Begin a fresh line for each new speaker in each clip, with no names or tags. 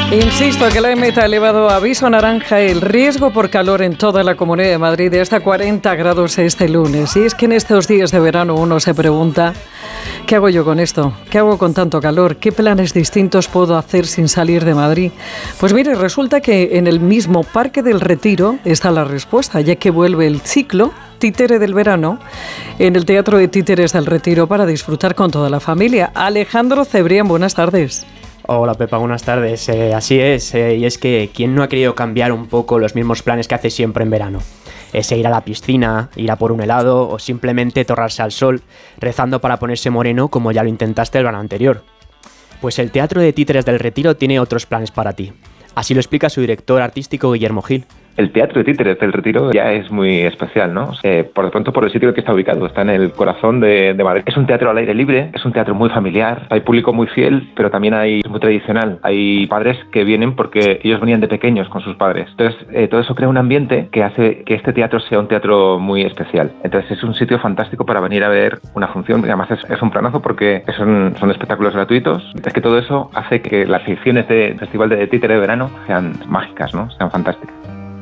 Insisto que la EMET ha elevado a aviso naranja el riesgo por calor en toda la Comunidad de Madrid de hasta 40 grados este lunes. Y es que en estos días de verano uno se pregunta, ¿qué hago yo con esto? ¿Qué hago con tanto calor? ¿Qué planes distintos puedo hacer sin salir de Madrid? Pues mire, resulta que en el mismo Parque del Retiro está la respuesta, ya que vuelve el ciclo Títere del Verano en el Teatro de Títeres del Retiro para disfrutar con toda la familia. Alejandro Cebrián, buenas tardes.
Hola Pepa, buenas tardes. Así es, y es que ¿quién no ha querido cambiar un poco los mismos planes que hace siempre en verano? Ir a la piscina, ir a por un helado o simplemente torrarse al sol, rezando para ponerse moreno como ya lo intentaste el verano anterior. Pues el Teatro de Títeres del Retiro tiene otros planes para ti. Así lo explica su director artístico Guillermo Gil.
El Teatro de Títeres del Retiro ya es muy especial, ¿no? Por de pronto por el sitio en el que está ubicado, está en el corazón de Madrid. Es un teatro al aire libre, es un teatro muy familiar, hay público muy fiel, pero también hay muy tradicional. Hay padres que vienen porque ellos venían de pequeños con sus padres. Entonces, todo eso crea un ambiente que hace que este teatro sea un teatro muy especial. Entonces, es un sitio fantástico para venir a ver una función, y además es un planazo porque son espectáculos gratuitos. Es que todo eso hace que las ediciones del Festival de Títere de Verano sean mágicas, ¿no? Sean fantásticas.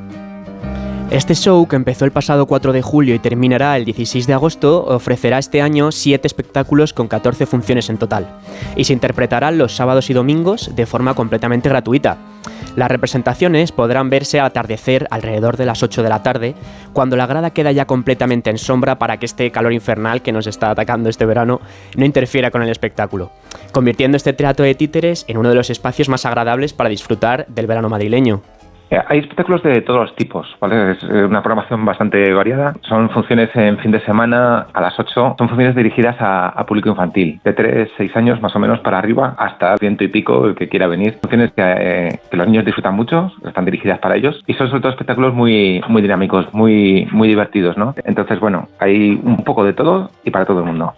Este show, que empezó el pasado 4 de julio y terminará el 16 de agosto, ofrecerá este año 7 espectáculos con 14 funciones en total, y se interpretarán los sábados y domingos de forma completamente gratuita. Las representaciones podrán verse al atardecer alrededor de las 8 de la tarde, cuando la grada queda ya completamente en sombra para que este calor infernal que nos está atacando este verano no interfiera con el espectáculo, convirtiendo este teatro de títeres en uno de los espacios más agradables para disfrutar del verano madrileño.
Hay espectáculos de todos los tipos, ¿vale? Es una programación bastante variada. Son funciones en fin de semana a las 8. Son funciones dirigidas a público infantil, de 3, 6 años más o menos para arriba, hasta 100 y pico el que quiera venir. Funciones que los niños disfrutan mucho, están dirigidas para ellos, y son sobre todo espectáculos muy dinámicos, muy divertidos, ¿no? Entonces, bueno, hay un poco de todo y para todo el mundo.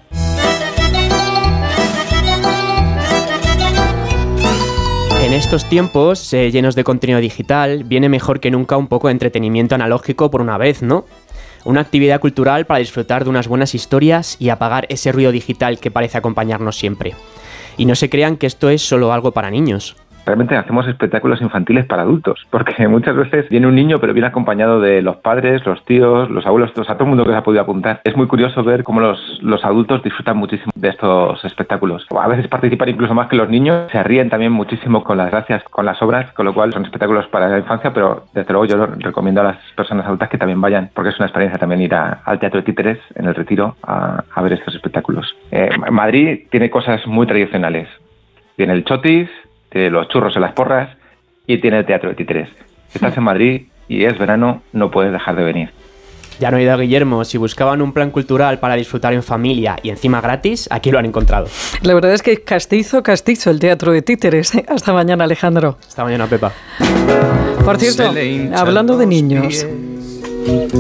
En estos tiempos llenos de contenido digital, viene mejor que nunca un poco de entretenimiento analógico por una vez, ¿no? Una actividad cultural para disfrutar de unas buenas historias y apagar ese ruido digital que parece acompañarnos siempre. Y no se crean que esto es solo algo para niños.
Realmente hacemos espectáculos infantiles para adultos, porque muchas veces viene un niño pero viene acompañado de los padres, los tíos, los abuelos, a todo el mundo que se ha podido apuntar. Es muy curioso ver cómo los adultos disfrutan muchísimo de estos espectáculos. A veces participan incluso más que los niños, se ríen también muchísimo con las gracias, con las obras, con lo cual son espectáculos para la infancia, pero desde luego yo recomiendo a las personas adultas que también vayan, porque es una experiencia también ir al Teatro de Títeres en el Retiro a ver estos espectáculos. Madrid tiene cosas muy tradicionales. Tiene el chotis, tiene los churros en las porras y tiene el Teatro de Títeres. Si estás en Madrid y es verano, no puedes dejar de venir.
Ya no he ido a Guillermo, si buscaban un plan cultural para disfrutar en familia y encima gratis, aquí lo han encontrado.
La verdad es que castizo el Teatro de Títeres. Hasta mañana, Alejandro.
Hasta mañana, Pepa.
Por cierto, hablando de niños...